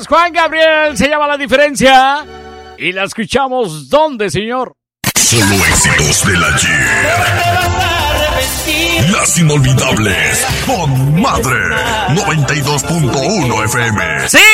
Juan Gabriel, se llama La Diferencia. Y la escuchamos, ¿dónde, señor? Solo éxitos del ayer. Las inolvidables con Madre 92.1 FM. ¡Sí!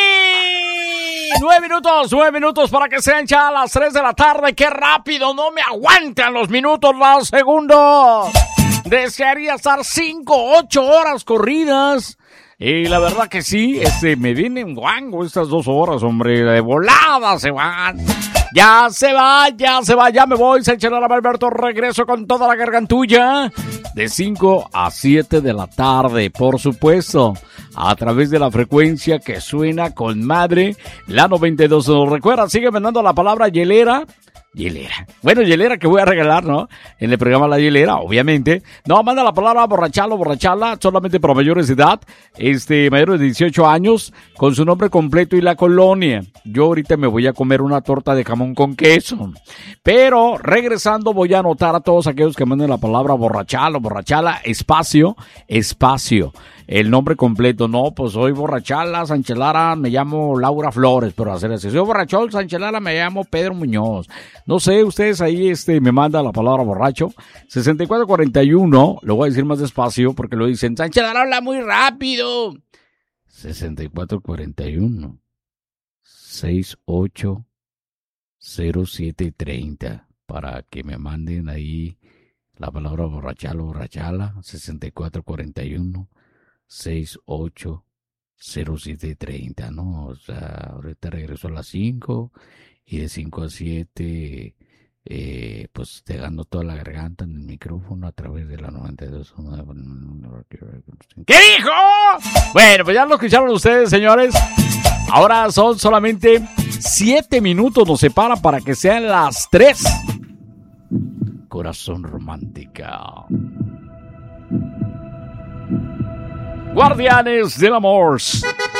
9 minutos para que sean ya las 3 de la tarde. ¡Qué rápido! No me aguantan los minutos, los segundos. Desearía estar 5, 8 horas corridas. Y la verdad que sí, me vienen guango estas 2 horas, hombre. De volada se van. Ya se va, ya me voy. Sánchez Lara Alberto, regreso con toda la gargantulla. De 5 a 7 de la tarde, por supuesto. A través de la frecuencia que suena con Madre, la 92. Recuerda, sigue mandando la palabra hielera. Bueno, hielera que voy a regalar, ¿no? En el programa La Hielera, obviamente. No, manda la palabra borrachala, solamente para mayores de edad, mayores de 18 años, con su nombre completo y la colonia. Yo ahorita me voy a comer una torta de jamón con queso. Pero, regresando, voy a anotar a todos aquellos que manden la palabra borrachala, espacio. El nombre completo, no, pues soy borrachala, Sánchez Lara, me llamo Laura Flores, pero hacer así. Soy borrachol, Sánchez Lara, me llamo Pedro Muñoz. No sé, ustedes ahí me mandan la palabra borracho. 6441, lo voy a decir más despacio porque lo dicen, Sánchez Lara habla muy rápido. 6441 680730 para que me manden ahí la palabra borrachala, 6441 680730, ¿no? O sea, ahorita regreso a las 5 y de 5 a 7, pues dejando toda la garganta en el micrófono a través de la 92. ¿Qué dijo? Bueno, pues ya lo escucharon ustedes, señores. Ahora son solamente 7 minutos, nos separan para que sean las 3. Corazón romántica. Guardianes del Amor.